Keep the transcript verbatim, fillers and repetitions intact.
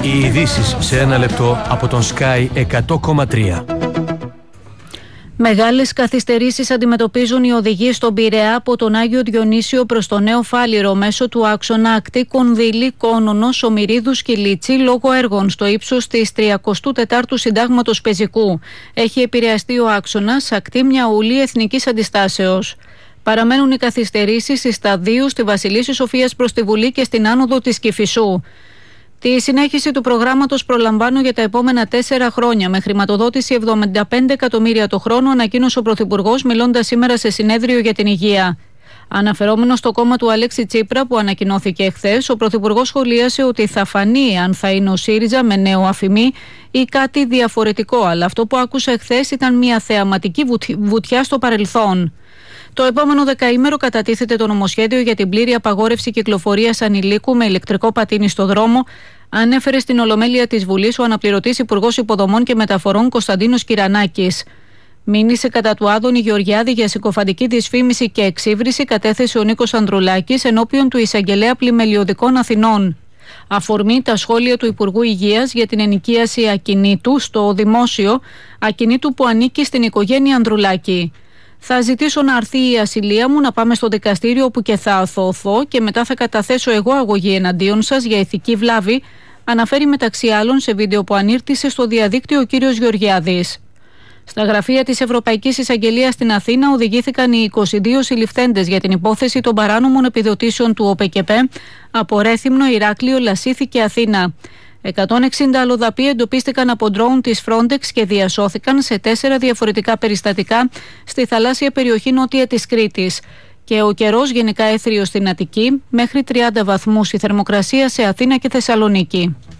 Οι ειδήσεις σε ένα λεπτό από τον Sky εκατό κόμμα τρία. Μεγάλες καθυστερήσεις αντιμετωπίζουν οι οδηγοί στον Πειραιά από τον Άγιο Διονύσιο προς το Νέο Φάληρο μέσω του άξονα ακτή Κονδύλη, Κόνονος, Ομηρίδους και Λίτσι λόγω έργων στο ύψος της τριακοστού τετάρτου Συντάγματος Πεζικού. Έχει επηρεαστεί ο άξονας ακτή Μιαούλη Εθνικής Αντιστάσεως. Παραμένουν οι καθυστερήσεις στη Σταδίου, στη Βασιλίσσης Σοφίας προς τη Βουλή και στην άνοδο της Κηφισού. Τη συνέχιση του προγράμματος προλαμβάνω για τα επόμενα τέσσερα χρόνια με χρηματοδότηση εβδομήντα πέντε εκατομμύρια το χρόνο, ανακοίνωσε ο Πρωθυπουργός μιλώντας σήμερα σε συνέδριο για την υγεία. Αναφερόμενο στο κόμμα του Αλέξη Τσίπρα που ανακοινώθηκε εχθές, ο Πρωθυπουργός σχολίασε ότι θα φανεί αν θα είναι ο ΣΥΡΙΖΑ με νέο αφημί ή κάτι διαφορετικό, αλλά αυτό που άκουσα εχθές ήταν μια θεαματική βουτιά στο παρελθόν. Το επόμενο δεκαήμερο κατατίθεται το νομοσχέδιο για την πλήρη απαγόρευση κυκλοφορίας ανηλίκου με ηλεκτρικό πατίνι στο δρόμο, ανέφερε στην Ολομέλεια της Βουλής ο αναπληρωτής Υπουργός Υποδομών και Μεταφορών Κωνσταντίνος Κυρανάκης. Μήνυσε κατά του Άδωνη Γεωργιάδη για συκοφαντική δυσφήμιση και εξύβριση, κατέθεσε ο Νίκος Ανδρουλάκης ενώπιον του εισαγγελέα Πλημελιωδικών Αθηνών. Αφορμή τα σχόλια του Υπουργού Υγείας για την ενοικίαση ακινήτου στο δημόσιο, ακινήτου που ανήκει στην οικογένεια Ανδρουλάκη. Θα ζητήσω να αρθεί η ασυλία μου, να πάμε στο δικαστήριο όπου και θα αθωωθώ και μετά θα καταθέσω εγώ αγωγή εναντίον σας για ηθική βλάβη, αναφέρει μεταξύ άλλων σε βίντεο που ανήρτησε στο διαδίκτυο ο κύριος Γεωργιάδης. Στα γραφεία της Ευρωπαϊκής Εισαγγελίας στην Αθήνα οδηγήθηκαν οι είκοσι δύο συλληφθέντες για την υπόθεση των παράνομων επιδοτήσεων του ΟΠΕΚΕΠΕ από Ρέθυμνο, Ηράκλειο, Λασίθι και Αθήνα. εκατόν εξήντα αλλοδαποί εντοπίστηκαν από ντρόουν της Frontex και διασώθηκαν σε τέσσερα διαφορετικά περιστατικά στη θαλάσσια περιοχή νότια της Κρήτης. Και ο καιρός γενικά έθριος στην Αττική, μέχρι τριάντα βαθμούς η θερμοκρασία σε Αθήνα και Θεσσαλονίκη.